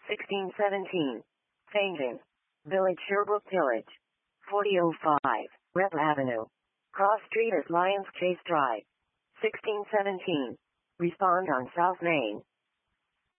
1617. Changing. Village Sherbrooke Village. 4005. Rep Avenue. Cross Street at Lions Chase Drive. 1617. Respond on South Main.